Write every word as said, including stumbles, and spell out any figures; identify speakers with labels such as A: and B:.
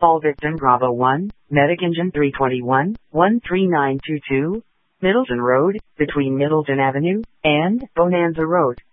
A: All victim Bravo one, Medic Engine three twenty-one, one three nine two two, Middleton Road, between Middleton Avenue and Bonanza Road.